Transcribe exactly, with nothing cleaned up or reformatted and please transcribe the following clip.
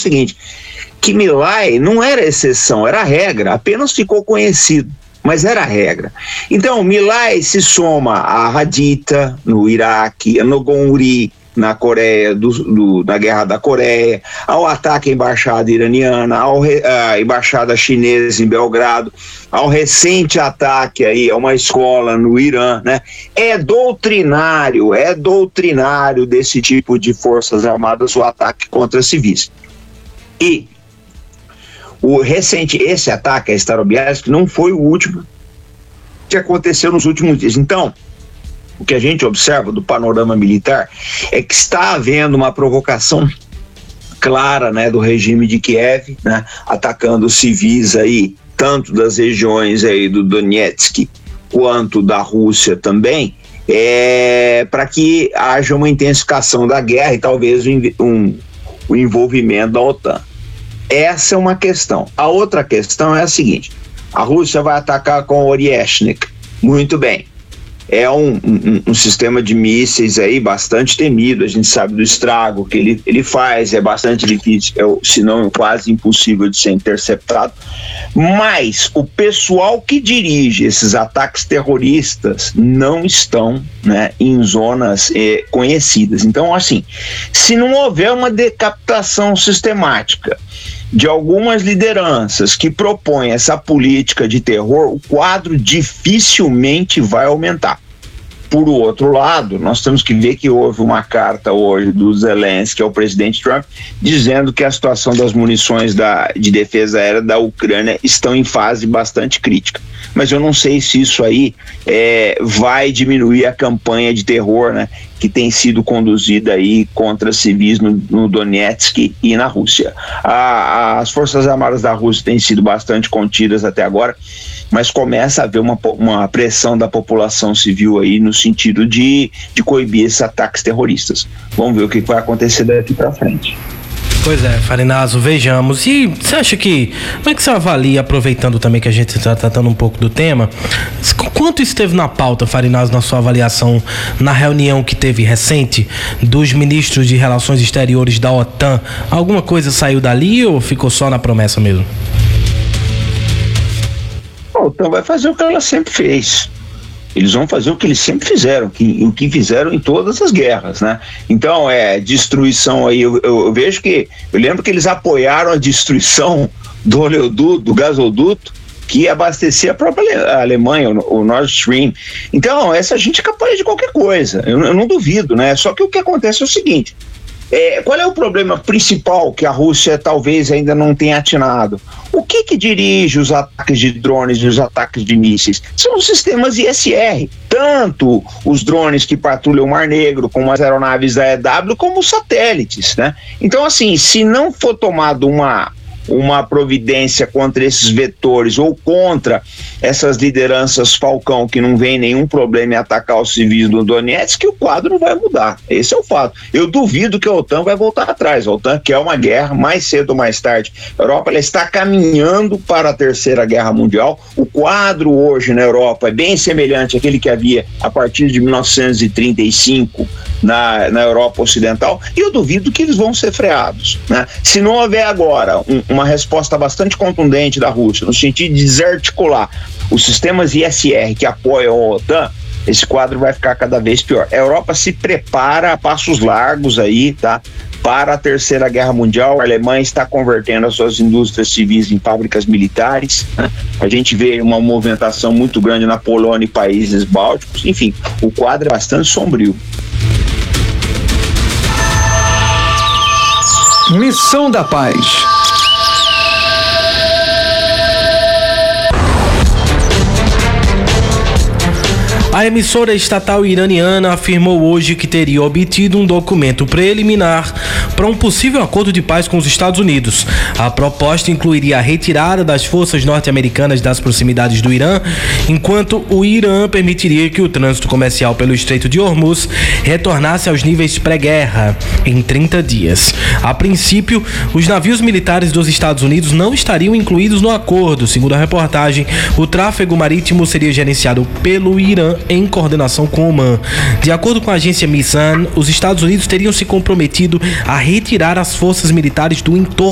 seguinte, que My Lai não era exceção, era regra, apenas ficou conhecido, mas era regra. Então, My Lai se soma a Haditha no Iraque, a Noguri na Coreia, do, do, na Guerra da Coreia, ao ataque à embaixada iraniana, ao, à embaixada chinesa em Belgrado, ao recente ataque aí a uma escola no Irã, né? É doutrinário, é doutrinário desse tipo de forças armadas o ataque contra civis. E o recente, esse ataque a Starobiansk não foi o último que aconteceu nos últimos dias. Então, o que a gente observa do panorama militar é que está havendo uma provocação clara, né, do regime de Kiev, né, atacando civis aí, tanto das regiões aí do Donetsk quanto da Rússia também, é, para que haja uma intensificação da guerra e talvez um, um, o envolvimento da OTAN. Essa é uma questão. A outra questão é a seguinte: a Rússia vai atacar com o Oryashnik. Muito bem. É um, um, um sistema de mísseis aí bastante temido, a gente sabe do estrago que ele, ele faz, é bastante difícil, é, se não quase impossível de ser interceptado, mas o pessoal que dirige esses ataques terroristas não estão, né, em zonas eh, conhecidas. Então, assim, se não houver uma decapitação sistemática de algumas lideranças que propõem essa política de terror, o quadro dificilmente vai aumentar. Por outro lado, nós temos que ver que houve uma carta hoje do Zelensky ao presidente Trump dizendo que a situação das munições da, de defesa aérea da Ucrânia estão em fase bastante crítica. Mas eu não sei se isso aí é, vai diminuir a campanha de terror, né, que tem sido conduzida aí contra civis no, no Donetsk e na Rússia. A, as Forças Armadas da Rússia têm sido bastante contidas até agora, mas começa a haver uma, uma pressão da população civil aí no sentido de, de coibir esses ataques terroristas. Vamos ver o que vai acontecer daqui para frente. Pois é, Farinazo, vejamos. E você acha que, como é que você avalia, aproveitando também que a gente está tratando um pouco do tema, quanto esteve na pauta, Farinazo, na sua avaliação, na reunião que teve recente dos ministros de Relações Exteriores da OTAN? Alguma coisa saiu dali ou ficou só na promessa mesmo? A OTAN vai fazer o que ela sempre fez. Eles vão fazer o que eles sempre fizeram, que, o que fizeram em todas as guerras, né? Então, é destruição aí, eu, eu, eu vejo que, eu lembro que eles apoiaram a destruição do oleoduto, do gasoduto, que abastecia a própria Alemanha, o, o Nord Stream. Então, essa gente é capaz de qualquer coisa, eu, eu não duvido, né? Só que o que acontece é o seguinte, é, qual é o problema principal que a Rússia talvez ainda não tenha atinado? O que que dirige os ataques de drones e os ataques de mísseis? São os sistemas I S R, tanto os drones que patrulham o Mar Negro, como as aeronaves da E W, como os satélites, né? Então, assim, se não for tomado uma uma providência contra esses vetores ou contra essas lideranças Falcão que não vem nenhum problema em atacar os civis do Donetsk, que o quadro não vai mudar. Esse é o fato. Eu duvido que a OTAN vai voltar atrás. A OTAN quer uma guerra mais cedo ou mais tarde. A Europa ela está caminhando para a Terceira Guerra Mundial. O quadro hoje na Europa é bem semelhante àquele que havia a partir de mil novecentos e trinta e cinco na, na Europa Ocidental, e eu duvido que eles vão ser freados, né? Se não houver agora um, uma resposta bastante contundente da Rússia, no sentido de desarticular os sistemas I S R que apoiam a OTAN, esse quadro vai ficar cada vez pior. A Europa se prepara a passos largos aí, tá? Para a Terceira Guerra Mundial. A Alemanha está convertendo as suas indústrias civis em fábricas militares, né? A gente vê uma movimentação muito grande na Polônia e países bálticos. Enfim, o quadro é bastante sombrio. Missão da Paz. A emissora estatal iraniana afirmou hoje que teria obtido um documento preliminar para um possível acordo de paz com os Estados Unidos. A proposta incluiria a retirada das forças norte-americanas das proximidades do Irã, enquanto o Irã permitiria que o trânsito comercial pelo Estreito de Hormuz retornasse aos níveis pré-guerra em trinta dias. A princípio, os navios militares dos Estados Unidos não estariam incluídos no acordo. Segundo a reportagem, o tráfego marítimo seria gerenciado pelo Irã em coordenação com o Omã. De acordo com a agência Mizan, os Estados Unidos teriam se comprometido a retirar as forças militares do entorno